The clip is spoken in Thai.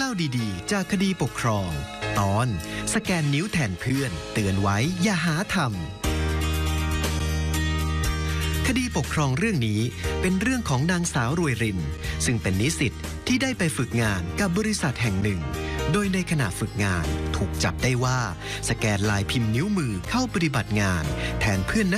าวดีๆจากคดีปกครองตอนสแกนนิ้วแทนเพื่อนเตือนไว้อย่าหาทำคดีปกครองเรื่องนี้เป็นเรื่องของนางสาวรวยรินซึ่งเป็นนิสิตที่ได้ไปฝึกงานกับบริษัทแห่งหนึ่งโดยในขณะฝึกงานถูกจับได้ว่าสแกนลายพิมพ์นิ้วมือเข้าปฏิบัติงานแทนเพื่อนนัก